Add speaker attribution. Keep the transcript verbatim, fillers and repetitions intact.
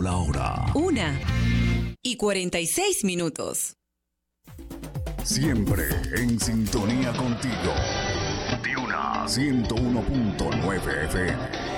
Speaker 1: la hora.
Speaker 2: Una y cuarenta y seis minutos.
Speaker 1: Siempre en sintonía contigo. Duna ciento uno punto nueve F M.